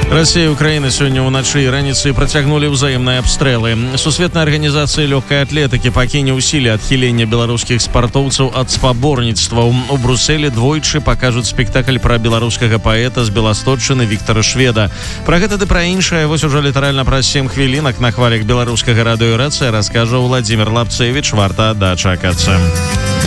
Россия и Украина сегодня ўначы і раніцай працягнулі ўзаемныя абстрэлы. Сусветная арганізацыя лёгкай атлетыкі пакіне ўсілі адхілення беларускіх спартоўцаў ад спаборніцтваў. У Брусэлі двойчы пакажуць спектакль пра беларускага паэта з Беластотчыны Віктара Шведа. Пра гэта ды пра іншае вось ужо літаральна праз 7 хвілінак на хвалях беларускага радыёрацыя раскажа Владзімир Лапцевіч. Варта дачакацца.